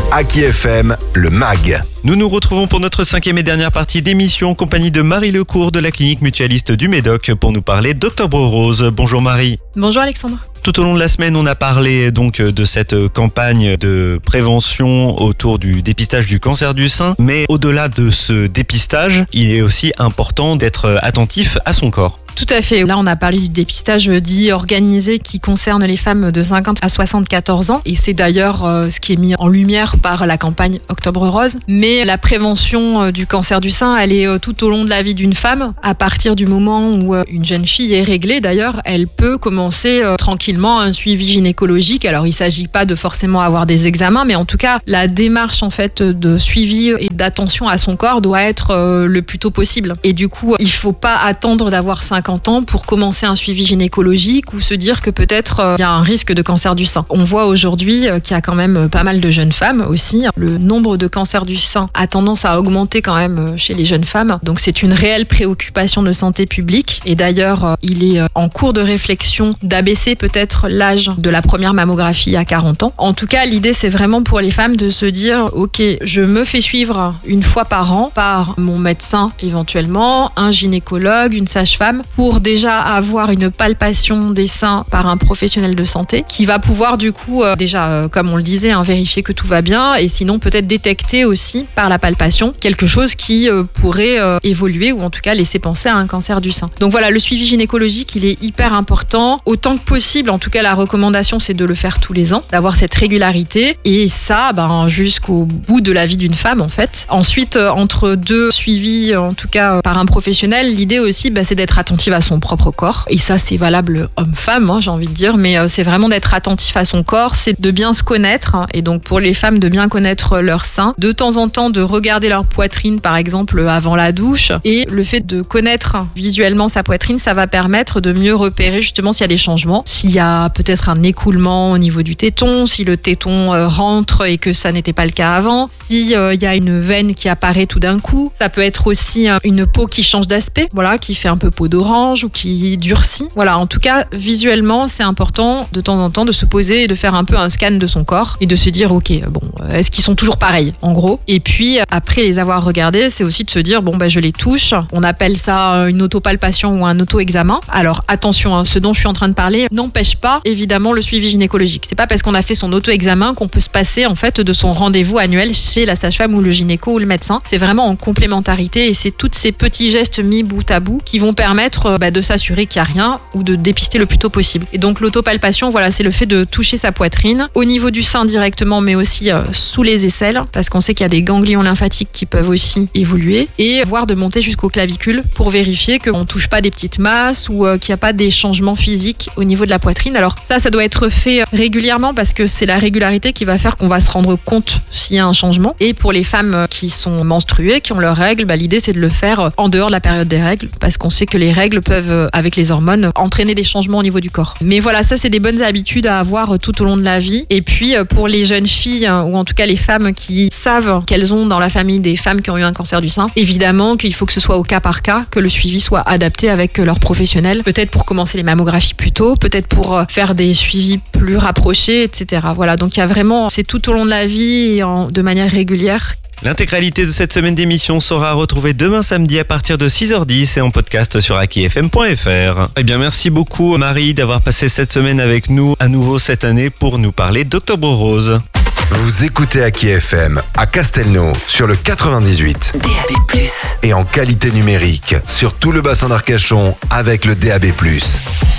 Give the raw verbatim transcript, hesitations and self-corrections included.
Aki F M, le M A G. Nous nous retrouvons pour notre cinquième et dernière partie d'émission en compagnie de Marie Lecourt de la clinique mutualiste du Médoc pour nous parler d'Octobre Rose. Bonjour Marie. Bonjour Alexandre. Tout au long de la semaine, on a parlé donc de cette campagne de prévention autour du dépistage du cancer du sein. Mais au-delà de ce dépistage, il est aussi important d'être attentif à son corps. Tout à fait. Là, on a parlé du dépistage dit organisé qui concerne les femmes de cinquante à soixante-quatorze ans. Et c'est d'ailleurs euh, ce qui est mis en lumière par la campagne Octobre Rose. Mais la prévention euh, du cancer du sein, elle est euh, tout au long de la vie d'une femme. À partir du moment où euh, une jeune fille est réglée, d'ailleurs, elle peut commencer euh, tranquillement un suivi gynécologique. Alors, il ne s'agit pas de forcément avoir des examens, mais en tout cas, la démarche en fait de suivi et d'attention à son corps doit être euh, le plus tôt possible. Et du coup, il ne faut pas attendre d'avoir cinquante ans pour commencer un suivi gynécologique ou se dire que peut-être il euh, y a un risque de cancer du sein. On voit aujourd'hui euh, qu'il y a quand même pas mal de jeunes femmes aussi. Le nombre de cancers du sein a tendance à augmenter quand même euh, chez les jeunes femmes. Donc c'est une réelle préoccupation de santé publique. Et d'ailleurs, euh, il est euh, en cours de réflexion d'abaisser peut-être l'âge de la première mammographie à quarante ans. En tout cas, l'idée c'est vraiment pour les femmes de se dire ok, je me fais suivre une fois par an par mon médecin éventuellement, un gynécologue, une sage-femme, pour déjà avoir une palpation des seins par un professionnel de santé qui va pouvoir du coup euh, déjà euh, comme on le disait hein, vérifier que tout va bien et sinon peut-être détecter aussi par la palpation quelque chose qui euh, pourrait euh, évoluer ou en tout cas laisser penser à un cancer du sein. Donc voilà, le suivi gynécologique il est hyper important autant que possible. En tout cas la recommandation c'est de le faire tous les ans, d'avoir cette régularité et ça ben, jusqu'au bout de la vie d'une femme en fait. Ensuite euh, entre deux suivis en tout cas euh, par un professionnel, l'idée aussi ben, c'est d'être attentif à son propre corps. Et ça, c'est valable homme-femme, hein, j'ai envie de dire. Mais euh, c'est vraiment d'être attentif à son corps, c'est de bien se connaître. Hein, et donc, pour les femmes, de bien connaître leur sein. De temps en temps, de regarder leur poitrine, par exemple, avant la douche. Et le fait de connaître visuellement sa poitrine, ça va permettre de mieux repérer justement s'il y a des changements. S'il y a peut-être un écoulement au niveau du téton, si le téton euh, rentre et que ça n'était pas le cas avant. S'il euh, y a une veine qui apparaît tout d'un coup. Ça peut être aussi euh, une peau qui change d'aspect, voilà, qui fait un peu peau d'orange ou qui durcit. Voilà, en tout cas, visuellement, c'est important de temps en temps de se poser et de faire un peu un scan de son corps et de se dire, ok, bon, est-ce qu'ils sont toujours pareils, en gros? Et puis, après les avoir regardés, c'est aussi de se dire, bon, ben, je les touche. On appelle ça une autopalpation ou un auto-examen. Alors, attention, hein, ce dont je suis en train de parler n'empêche pas, évidemment, le suivi gynécologique. C'est pas parce qu'on a fait son auto-examen qu'on peut se passer, en fait, de son rendez-vous annuel chez la sage-femme ou le gynéco ou le médecin. C'est vraiment en complémentarité et c'est tous ces petits gestes mis bout à bout qui vont permettre bah, de s'assurer qu'il n'y a rien ou de dépister le plus tôt possible. Et donc l'autopalpation, voilà, c'est le fait de toucher sa poitrine au niveau du sein directement, mais aussi euh, sous les aisselles, parce qu'on sait qu'il y a des ganglions lymphatiques qui peuvent aussi évoluer, et voire de monter jusqu'aux clavicules pour vérifier qu'on ne touche pas des petites masses ou euh, qu'il n'y a pas des changements physiques au niveau de la poitrine. Alors ça, ça doit être fait régulièrement parce que c'est la régularité qui va faire qu'on va se rendre compte s'il y a un changement. Et pour les femmes qui sont menstruées, qui ont leurs règles, bah, l'idée c'est de le faire en dehors de la période des règles, parce qu'on sait que les règles peuvent, avec les hormones, entraîner des changements au niveau du corps. Mais voilà, ça c'est des bonnes habitudes à avoir tout au long de la vie. Et puis pour les jeunes filles, ou en tout cas les femmes qui savent qu'elles ont dans la famille des femmes qui ont eu un cancer du sein, évidemment qu'il faut que ce soit au cas par cas, que le suivi soit adapté avec leur professionnel, peut-être pour commencer les mammographies plus tôt, peut-être pour faire des suivis plus rapprochés, et cetera. Voilà, donc il y a vraiment, c'est tout au long de la vie et en, de manière régulière. L'intégralité de cette semaine d'émission sera retrouvée demain samedi à partir de six heures dix et en podcast sur aki f m point f r. Eh bien, merci beaucoup Marie d'avoir passé cette semaine avec nous à nouveau cette année pour nous parler d'Octobre Rose. Vous écoutez Aki F M à Castelnau sur le quatre-vingt-dix-huit. D A B plus. Et en qualité numérique sur tout le bassin d'Arcachon avec le D A B plus.